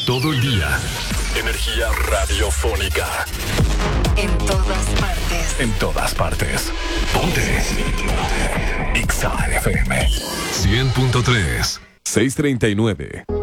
todo el día. Energía radiofónica. En todas partes. En todas partes. Ponte. Exa FM 100.3. 639.